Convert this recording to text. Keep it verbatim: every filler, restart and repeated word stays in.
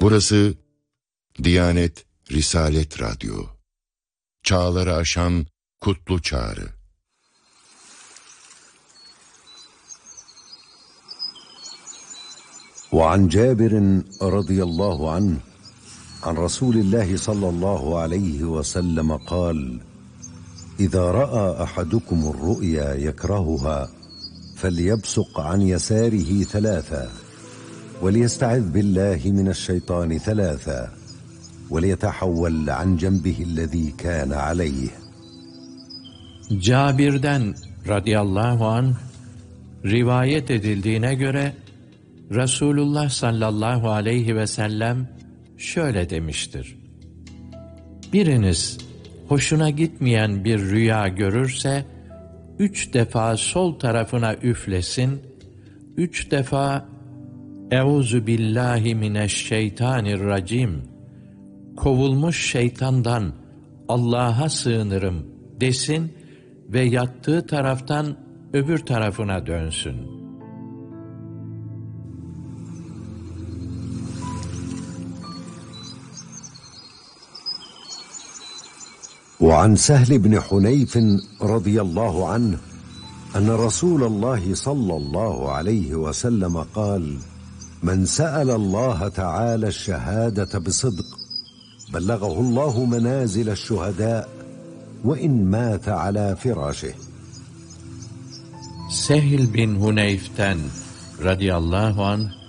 Burası Diyanet Risalet Radyo. Çağları aşan kutlu çağrı. وعن جابر رضي الله عنه عن رسول الله صلى الله عليه وسلم قال: إذا رأى أحدكم الرؤيا يكرهها فليبصق عن يساره ثلاثا وليستعذ بالله من الشيطان ثلاثا وليتحول عن جنبه الذي كان عليه. Cabir'den radıyallahu anh rivayet edildiğine göre Resulullah sallallahu aleyhi ve sellem şöyle demiştir: Biriniz hoşuna gitmeyen bir rüya görürse, üç defa sol tarafına üflesin, üç defa Euzu billahi mineşşeytanirracim, kovulmuş şeytandan Allah'a sığınırım desin ve yattığı taraftan öbür tarafına dönsün. وعن سهل بن حنيف رضي الله عنه أن رسول الله صلى الله عليه وسلم قال: من سأل الله تعالى الشهادة بصدق بلغه الله منازل الشهداء وإن مات على فراشه. Sehl bin Huneyf'ten radıyallahu anh